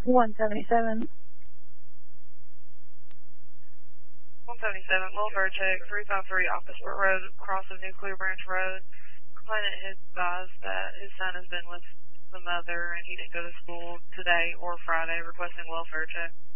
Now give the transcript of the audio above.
177. 177, welfare check, 353 Officeford Road, across of Nuclear Branch Road. Complainant has advised that his son has been with the mother and he didn't go to school today or Friday, requesting welfare check.